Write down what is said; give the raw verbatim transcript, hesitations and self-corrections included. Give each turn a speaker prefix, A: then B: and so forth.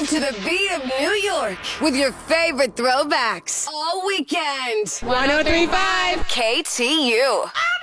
A: Move to the beat of New York with your favorite throwbacks all weekend.
B: one oh three point five
A: K T U.